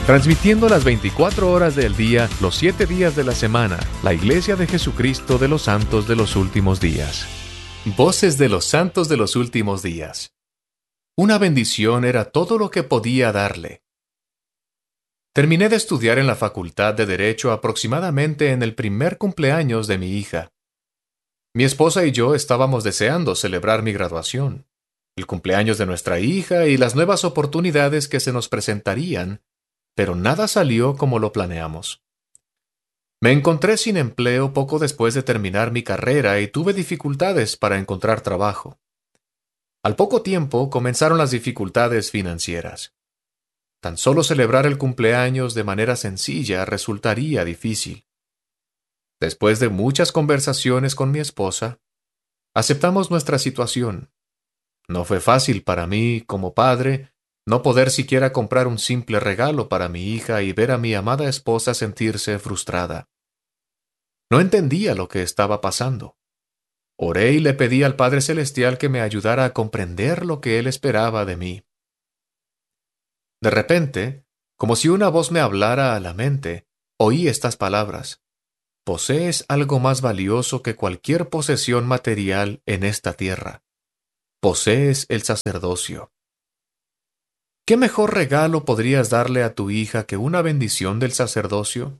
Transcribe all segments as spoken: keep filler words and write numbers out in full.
Transmitiendo las veinticuatro horas del día, los siete días de la semana, la Iglesia de Jesucristo de los Santos de los Últimos Días. Voces de los Santos de los Últimos Días. Una bendición era todo lo que podía darle. Terminé de estudiar en la Facultad de Derecho aproximadamente en el primer cumpleaños de mi hija. Mi esposa y yo estábamos deseando celebrar mi graduación, el cumpleaños de nuestra hija y las nuevas oportunidades que se nos presentarían, pero nada salió como lo planeamos. Me encontré sin empleo poco después de terminar mi carrera y tuve dificultades para encontrar trabajo. Al poco tiempo comenzaron las dificultades financieras. Tan solo celebrar el cumpleaños de manera sencilla resultaría difícil. Después de muchas conversaciones con mi esposa, aceptamos nuestra situación. No fue fácil para mí, como padre, no poder siquiera comprar un simple regalo para mi hija y ver a mi amada esposa sentirse frustrada. No entendía lo que estaba pasando. Oré y le pedí al Padre Celestial que me ayudara a comprender lo que Él esperaba de mí. De repente, como si una voz me hablara a la mente, oí estas palabras: «Posees algo más valioso que cualquier posesión material en esta tierra. Posees el sacerdocio». ¿Qué mejor regalo podrías darle a tu hija que una bendición del sacerdocio?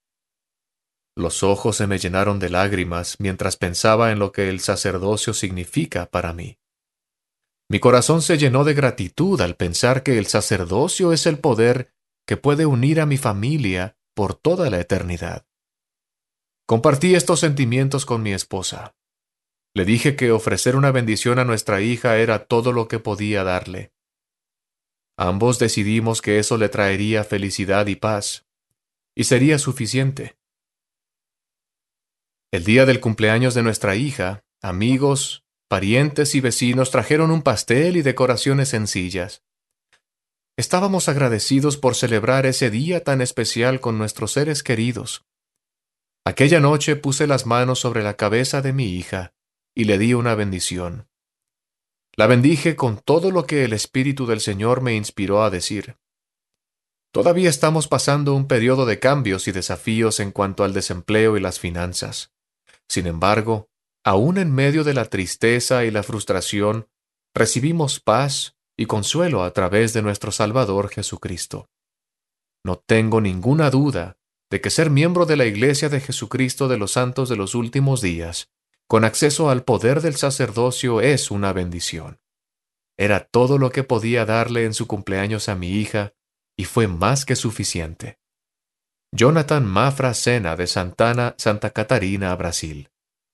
Los ojos se me llenaron de lágrimas mientras pensaba en lo que el sacerdocio significa para mí. Mi corazón se llenó de gratitud al pensar que el sacerdocio es el poder que puede unir a mi familia por toda la eternidad. Compartí estos sentimientos con mi esposa. Le dije que ofrecer una bendición a nuestra hija era todo lo que podía darle. Ambos decidimos que eso le traería felicidad y paz, y sería suficiente. El día del cumpleaños de nuestra hija, amigos, parientes y vecinos trajeron un pastel y decoraciones sencillas. Estábamos agradecidos por celebrar ese día tan especial con nuestros seres queridos. Aquella noche puse las manos sobre la cabeza de mi hija y le di una bendición. La bendije con todo lo que el Espíritu del Señor me inspiró a decir. Todavía estamos pasando un periodo de cambios y desafíos en cuanto al desempleo y las finanzas. Sin embargo, aún en medio de la tristeza y la frustración, recibimos paz y consuelo a través de nuestro Salvador Jesucristo. No tengo ninguna duda de que ser miembro de la Iglesia de Jesucristo de los Santos de los Últimos Días, con acceso al poder del sacerdocio, es una bendición. Era todo lo que podía darle en su cumpleaños a mi hija, y fue más que suficiente. Jonathan Mafra Sena, de Santana, Santa Catarina, Brasil.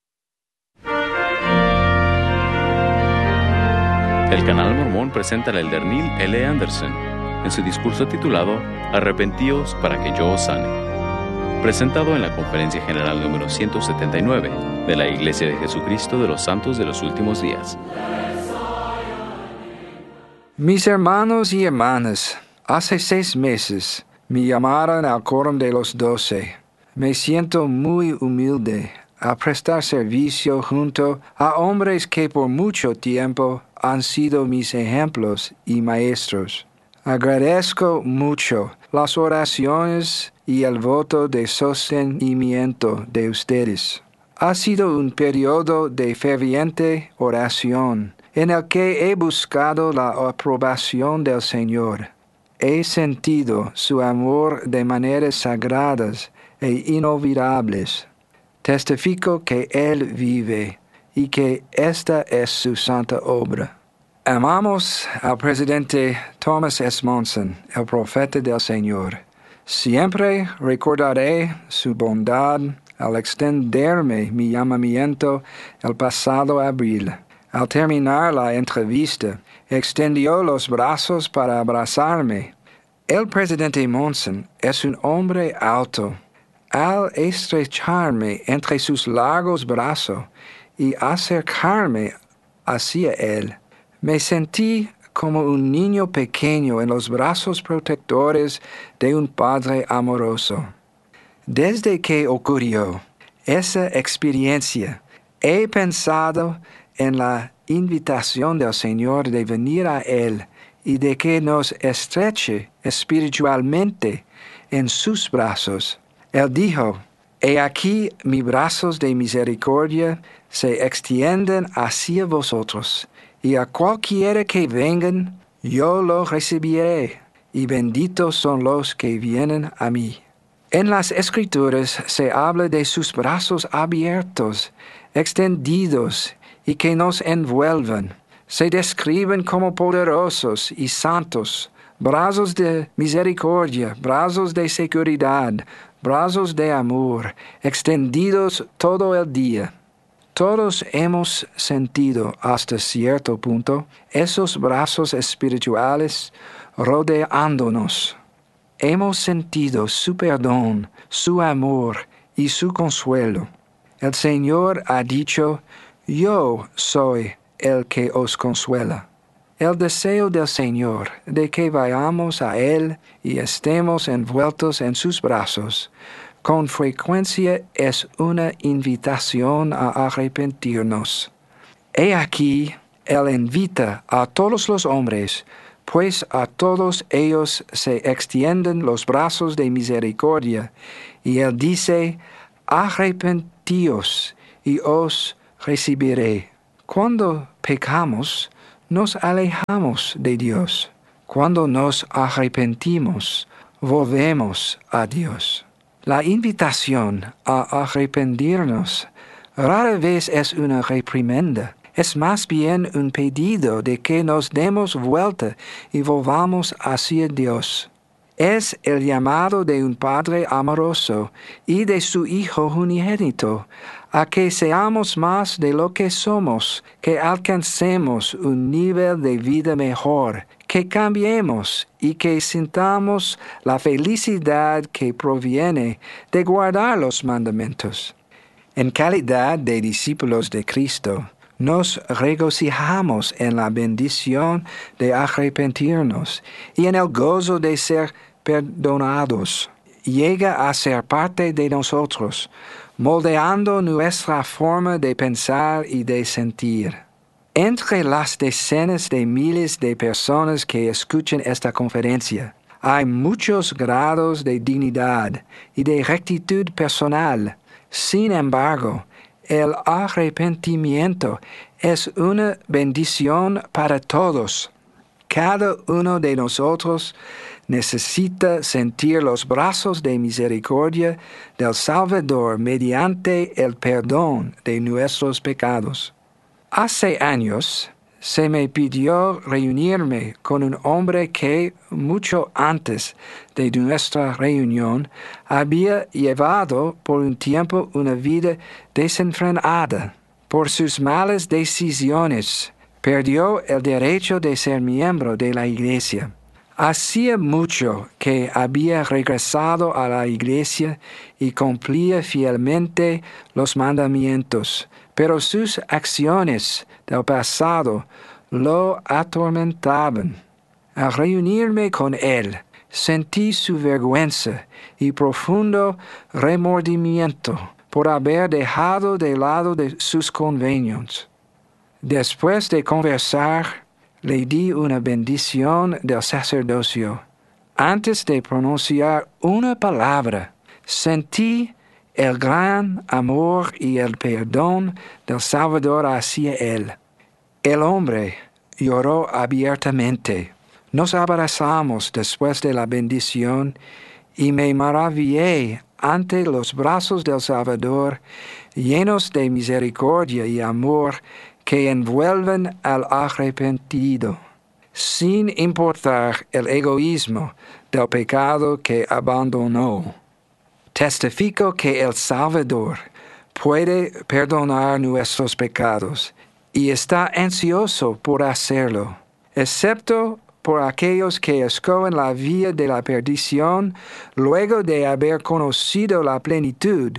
El Canal Mormón presenta al elder Neil L. Anderson en su discurso titulado Arrepentíos para que yo os sane, presentado en la Conferencia General número ciento setenta y nueve de la Iglesia de Jesucristo de los Santos de los Últimos Días. Mis hermanos y hermanas, hace seis meses me llamaron al Quórum de los Doce. Me siento muy humilde a prestar servicio junto a hombres que por mucho tiempo han sido mis ejemplos y maestros. Agradezco mucho las oraciones y el voto de sostenimiento de ustedes. Ha sido un periodo de ferviente oración en el que he buscado la aprobación del Señor. He sentido su amor de maneras sagradas e inolvidables. Testifico que Él vive y que esta es su santa obra. Amamos al presidente Thomas S. Monson, el profeta del Señor. Siempre recordaré su bondad al extenderme mi llamamiento el pasado abril. Al terminar la entrevista, extendió los brazos para abrazarme. El presidente Monson es un hombre alto. Al estrecharme entre sus largos brazos y acercarme hacia él, me sentí como un niño pequeño en los brazos protectores de un padre amoroso. Desde que ocurrió esa experiencia, he pensado en la invitación del Señor de venir a Él y de que nos estreche espiritualmente en sus brazos. Él dijo, he aquí mis brazos de misericordia se extienden hacia vosotros, y a cualquiera que vengan, yo lo recibiré, y benditos son los que vienen a mí. En las Escrituras se habla de sus brazos abiertos, extendidos, y que nos envuelven. Se describen como poderosos y santos, brazos de misericordia, brazos de seguridad, brazos de amor, extendidos todo el día. Todos hemos sentido hasta cierto punto esos brazos espirituales rodeándonos. Hemos sentido su perdón, su amor y su consuelo. El Señor ha dicho, yo soy el que os consuela. El deseo del Señor de que vayamos a Él y estemos envueltos en sus brazos, con frecuencia es una invitación a arrepentirnos. He aquí, Él invita a todos los hombres, pues a todos ellos se extienden los brazos de misericordia, y Él dice, arrepentíos y os recibiré. Cuando pecamos, nos alejamos de Dios. Cuando nos arrepentimos, volvemos a Dios. La invitación a arrepentirnos rara vez es una reprimenda, es más bien un pedido de que nos demos vuelta y volvamos hacia Dios. Es el llamado de un Padre amoroso y de su Hijo unigénito a que seamos más de lo que somos, que alcancemos un nivel de vida mejor, que cambiemos y que sintamos la felicidad que proviene de guardar los mandamientos. En calidad de discípulos de Cristo, nos regocijamos en la bendición de arrepentirnos y en el gozo de ser perdonados. Llega a ser parte de nosotros, moldeando nuestra forma de pensar y de sentir. Entre las decenas de miles de personas que escuchan esta conferencia, hay muchos grados de dignidad y de rectitud personal. Sin embargo, el arrepentimiento es una bendición para todos. Cada uno de nosotros necesita sentir los brazos de misericordia del Salvador mediante el perdón de nuestros pecados. Hace años se me pidió reunirme con un hombre que, mucho antes de nuestra reunión, había llevado por un tiempo una vida desenfrenada. Por sus malas decisiones, perdió el derecho de ser miembro de la iglesia. Hacía mucho que había regresado a la iglesia y cumplía fielmente los mandamientos, pero sus acciones del pasado lo atormentaban. Al reunirme con él, sentí su vergüenza y profundo remordimiento por haber dejado de lado de sus convenios. Después de conversar, le di una bendición del sacerdocio. Antes de pronunciar una palabra, sentí el gran amor y el perdón del Salvador hacia él. El hombre lloró abiertamente. Nos abrazamos después de la bendición y me maravillé ante los brazos del Salvador, llenos de misericordia y amor, que envuelven al arrepentido, sin importar el egoísmo del pecado que abandonó. Testifico que el Salvador puede perdonar nuestros pecados y está ansioso por hacerlo, excepto por aquellos que escogen la vía de la perdición luego de haber conocido la plenitud.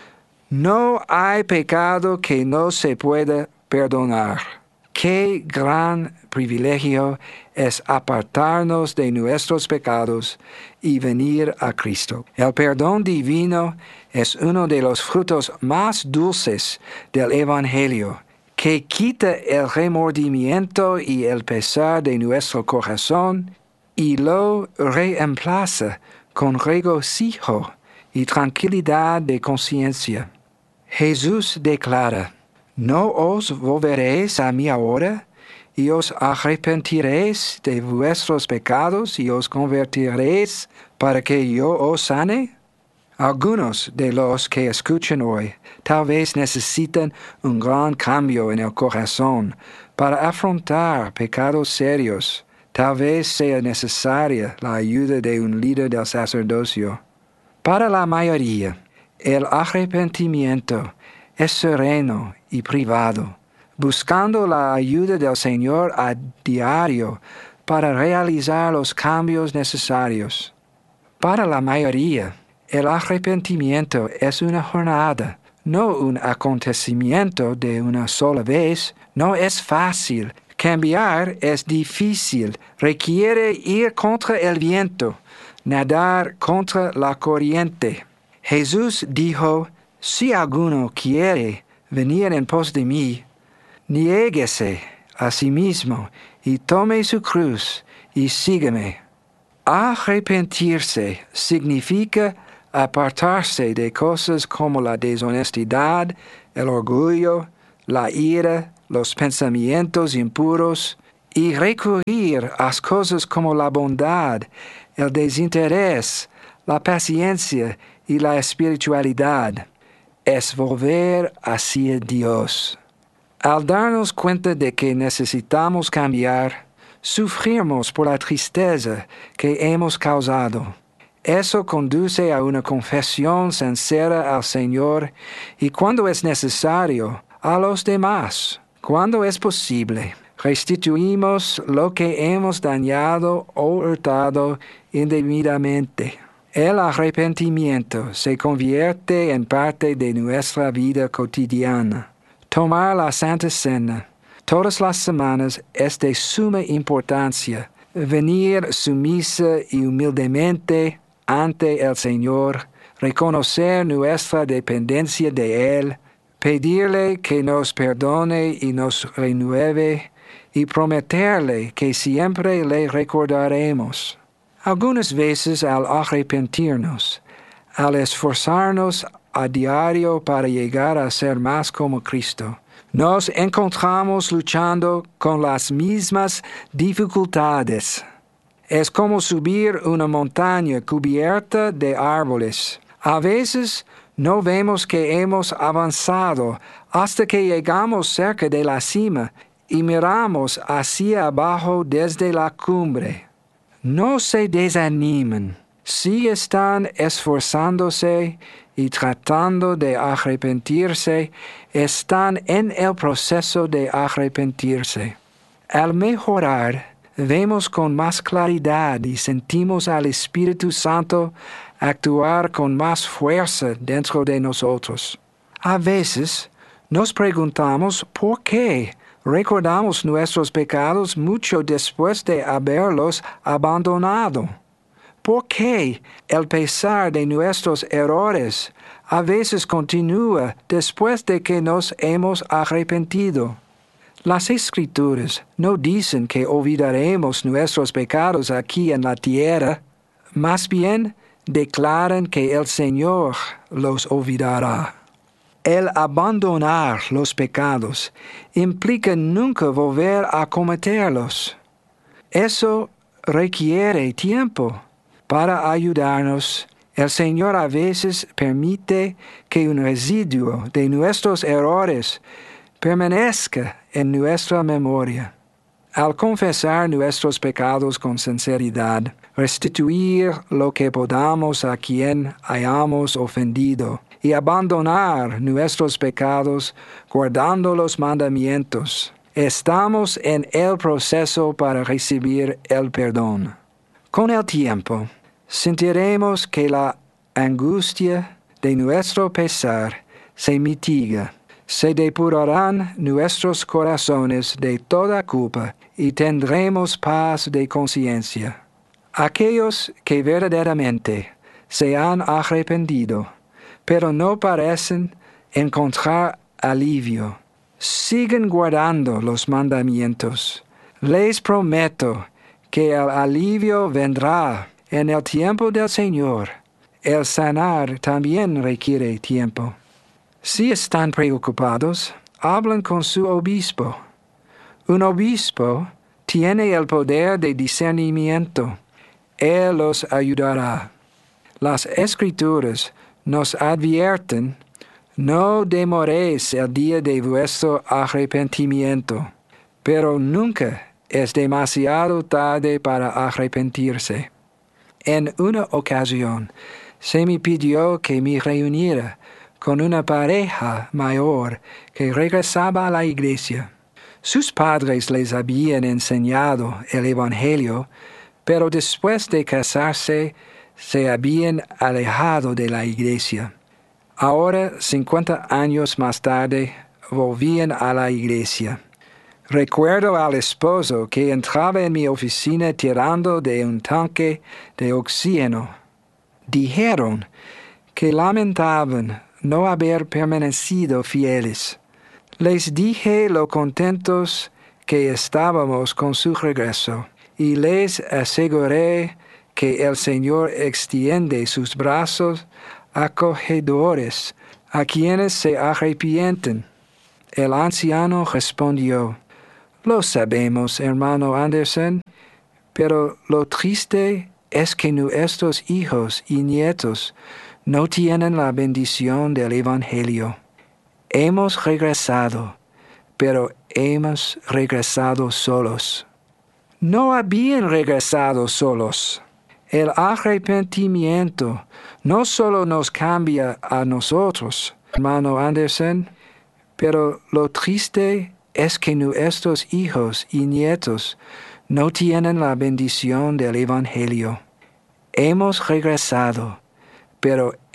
No hay pecado que no se pueda perdonar. Qué gran privilegio es apartarnos de nuestros pecados y venir a Cristo. El perdón divino es uno de los frutos más dulces del Evangelio que quita el remordimiento y el pesar de nuestro corazón y lo reemplaza con regocijo y tranquilidad de conciencia. Jesús declara, ¿no os volveréis a mí ahora? ¿Y os arrepentiréis de vuestros pecados y os convertiréis para que yo os sane? Algunos de los que escuchan hoy tal vez necesitan un gran cambio en el corazón para afrontar pecados serios. Tal vez sea necesaria la ayuda de un líder del sacerdocio. Para la mayoría, el arrepentimiento es sereno y privado, buscando la ayuda del Señor a diario para realizar los cambios necesarios. Para la mayoría, el arrepentimiento es una jornada, no un acontecimiento de una sola vez. No es fácil. Cambiar es difícil. Requiere ir contra el viento, nadar contra la corriente. Jesús dijo, si alguno quiere venir en pos de mí, niéguese a sí mismo y tome su cruz y sígueme. Arrepentirse significa apartarse de cosas como la deshonestidad, el orgullo, la ira, los pensamientos impuros y recurrir a cosas como la bondad, el desinterés, la paciencia y la espiritualidad. Es volver hacia Dios. Al darnos cuenta de que necesitamos cambiar, sufrimos por la tristeza que hemos causado. Eso conduce a una confesión sincera al Señor y, cuando es necesario, a los demás. Cuando es posible, restituimos lo que hemos dañado o hurtado indebidamente. El arrepentimiento se convierte en parte de nuestra vida cotidiana. Tomar la Santa Cena todas las semanas es de suma importancia. Venir sumisa y humildemente ante el Señor, reconocer nuestra dependencia de Él, pedirle que nos perdone y nos renueve, y prometerle que siempre le recordaremos. Algunas veces al arrepentirnos, al esforzarnos a diario para llegar a ser más como Cristo, nos encontramos luchando con las mismas dificultades. Es como subir una montaña cubierta de árboles. A veces no vemos que hemos avanzado hasta que llegamos cerca de la cima y miramos hacia abajo desde la cumbre. No se desanimen. Si están esforzándose y tratando de arrepentirse, están en el proceso de arrepentirse. Al mejorar, vemos con más claridad y sentimos al Espíritu Santo actuar con más fuerza dentro de nosotros. A veces nos preguntamos por qué recordamos nuestros pecados mucho después de haberlos abandonado. ¿Por qué el pesar de nuestros errores a veces continúa después de que nos hemos arrepentido? Las Escrituras no dicen que olvidaremos nuestros pecados aquí en la tierra, más bien declaran que el Señor los olvidará. El abandonar los pecados implica nunca volver a cometerlos. Eso requiere tiempo. Para ayudarnos, el Señor a veces permite que un residuo de nuestros errores permanezca en nuestra memoria. Al confesar nuestros pecados con sinceridad, restituir lo que podamos a quien hayamos ofendido y abandonar nuestros pecados guardando los mandamientos, estamos en el proceso para recibir el perdón. Con el tiempo, sentiremos que la angustia de nuestro pesar se mitiga. Se depurarán nuestros corazones de toda culpa y tendremos paz de conciencia. Aquellos que verdaderamente se han arrepentido, pero no parecen encontrar alivio, Sigan guardando los mandamientos. Les prometo que el alivio vendrá en el tiempo del Señor. El sanar también requiere tiempo. Si están preocupados, hablen con su obispo. Un obispo tiene el poder de discernimiento. Él los ayudará. Las Escrituras nos advierten: no demoréis el día de vuestro arrepentimiento, pero nunca es demasiado tarde para arrepentirse. En una ocasión, se me pidió que me reuniera con una pareja mayor que regresaba a la iglesia. Sus padres les habían enseñado el Evangelio, pero después de casarse se habían alejado de la iglesia. Ahora, cincuenta años más tarde, volvían a la iglesia. Recuerdo al esposo que entraba en mi oficina tirando de un tanque de oxígeno. Dijeron que lamentaban no haber permanecido fieles. Les dije lo contentos que estábamos con su regreso, y les aseguré que el Señor extiende sus brazos acogedores a quienes se arrepienten. El anciano respondió: lo sabemos, hermano Anderson, pero lo triste es que nuestros hijos y nietos no tienen la bendición del Evangelio. Hemos regresado, pero hemos regresado solos. No habían regresado solos. El arrepentimiento no solo nos cambia a nosotros, hermano Anderson, pero lo triste es que nuestros hijos y nietos no tienen la bendición del Evangelio. Hemos regresado, pero